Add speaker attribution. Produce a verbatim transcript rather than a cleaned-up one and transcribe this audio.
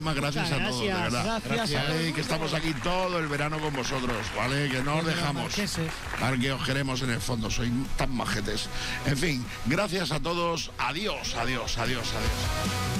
Speaker 1: Gracias a todos, de verdad.
Speaker 2: Gracias.
Speaker 1: Vale, que estamos aquí todo el verano con vosotros, ¿vale? Que no os dejamos. Para que os queremos en el fondo, sois tan majetes. En fin, gracias a todos. Adiós, adiós, adiós, adiós.